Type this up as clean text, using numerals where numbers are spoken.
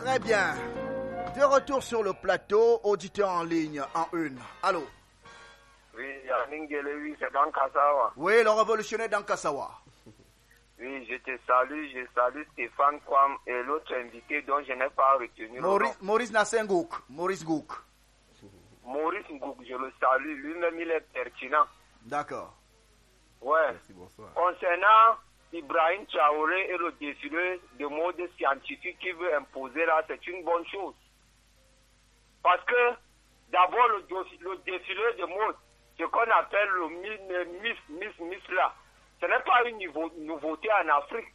Très bien. De retour sur le plateau, auditeur en ligne, en une. Allô? Oui, oui, c'est dans Kassawa. Oui, le révolutionnaire dans Kassawa. Oui, je salue Stéphane Kwam et l'autre invité dont je n'ai pas retenu Maurice Nassengouk. Maurice Gouk. Maurice Gouk, je le salue, lui-même il est pertinent. D'accord. Ouais. Merci, bonsoir. Concernant Ibrahim Traoré et le défilé de mode scientifique qu'il veut imposer là, c'est une bonne chose. Parce que, d'abord, le défilé de mode, ce qu'on appelle le Miss là, ce n'est pas une nouveauté en Afrique.